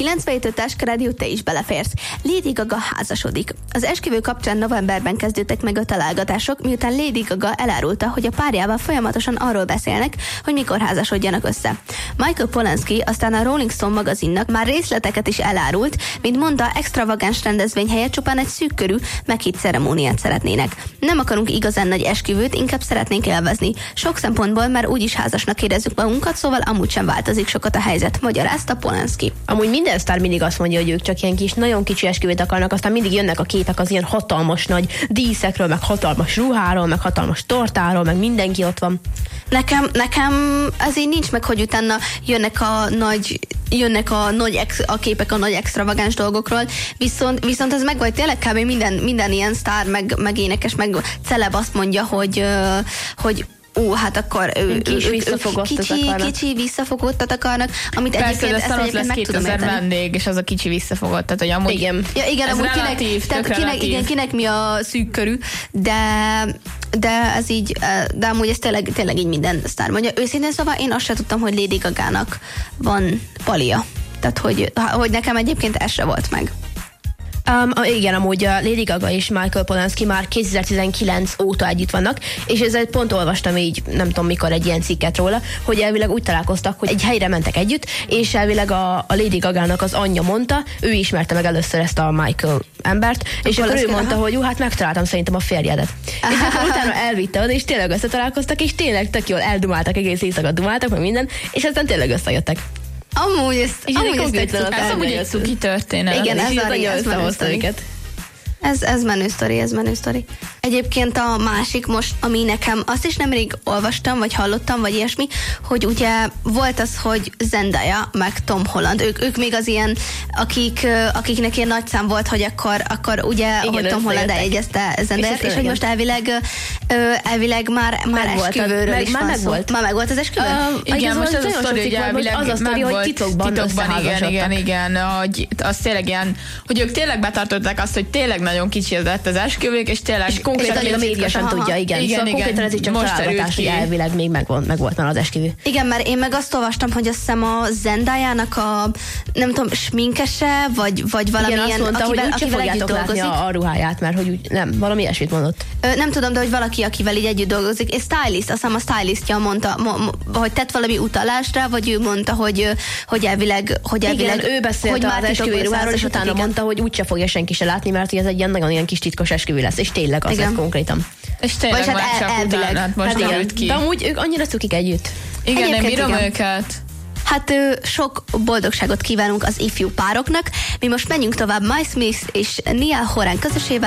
97 Táskarádió, te is beleférsz. Lady Gaga házasodik. Az esküvő kapcsán novemberben kezdődtek meg a találgatások, miután Lady Gaga elárulta, hogy a párjával folyamatosan arról beszélnek, hogy mikor házasodjanak össze. Michael Polanski aztán a Rolling Stone magazinnak már részleteket is elárult, mint mondta, extravagáns rendezvény helyett csupán egy szűkkörű, meghitt ceremóniát szeretnének. Nem akarunk igazán nagy esküvőt, inkább szeretnénk élvezni. Sok szempontból már úgyis házasnak érezzük magunkat, szóval amúgy sem változik sokat a helyzet, magyarázta Polanski. Amúgy minden sztár mindig azt mondja, hogy ők csak ilyen kis, nagyon kicsi esküvőt akarnak, aztán mindig jönnek a képek az ilyen hatalmas nagy díszekről, meg hatalmas ruháról, meg hatalmas tortáról, meg mindenki ott van. Nekem ez így nincs meg, hogy utána jönnek a képek a nagy extravagáns dolgokról, viszont ez meg vagy tényleg kb. minden ilyen sztár, meg énekes, meg celeb azt mondja, hogy hát akkor kicsi visszafogottat akarnak, amit persze, egyébként ezt egyébként meg tudom érteni. vendég, és az a kicsi visszafogott, tehát hogy amúgy igen. Ja, igen, ez amúgy kinek mi a szűk körű, de ez így, de amúgy ez tényleg így minden sztár mondja. Őszintén szóval én azt sem tudtam, hogy Lady Gagának van palia. Tehát, hogy nekem egyébként ez se volt meg. Igen, amúgy Lady Gaga és Michael Polanski már 2019 óta együtt vannak, és ezzel pont olvastam így, nem tudom mikor, egy ilyen cikket róla, hogy elvileg úgy találkoztak, hogy egy helyre mentek együtt, és elvileg a Lady Gagának az anyja mondta, ő ismerte meg először ezt a Michael embert, és akkor ő mondta, hogy hát megtaláltam szerintem a férjedet. És akkor utána elvitte oda, és tényleg összetalálkoztak, és tényleg tök jól eldumáltak, egész éjszaka dumáltak, meg minden, és aztán tényleg összejöttek. Amúgy ez egy cuki történet. Igen, ez menő őket. Ez menő sztori. Egyébként a másik most, ami nekem, azt is nemrég olvastam, vagy hallottam, vagy ilyesmi, hogy ugye volt az, hogy Zendaya, meg Tom Holland, ők még az ilyen, akiknek ilyen nagy szám volt, hogy akkor ugye, igen, hogy Tom Holland eljegyezte Zendayát, és hogy most elvileg már esküvőről is van szó. Már megvolt az esküvő? Igen, most az a sztori, hogy elvileg az a sztori, hogy titokban igen, hogy az tényleg ilyen, hogy ők tényleg betartották azt, hogy tényleg nagyon kicsi lett az esküvők, és tényleg... És konkrétan még a média sem tudja, igen. Szóval konkrétan ez így csak találgatás, hogy elvileg még megvolt már az esküvő. Igen, mert én meg azt olvastam, hogy azt hiszem a Zendayának a, nem tudom, sminkese, vagy valamilyen... Igen, azt mondta, hogy úgyse fogjátok látni a ruháját, mert hogy úgy, nem, valami ilyesmit mondott. Nem tudom, de hogy valaki, akivel így együtt dolgozik, és stylist, azt hiszem a stylistja mondta, hogy tett valami utalást rá, vagy ő mondta, hogy elvileg... Igen, ő beszélt az esküvőruháról, és utána mondta, hogy úgyse fogja senki se látni, mert ez egy nagyon ilyen kis titkos esküvő lesz, és tényleg az lesz konkrétan. És tényleg már csak utána most derült ki. De amúgy ők annyira cukik együtt. Igen, én bírom őket. Hát sok boldogságot kívánunk az ifjú pároknak. Mi most menjünk tovább Mike Smith és Niall Horan közösével.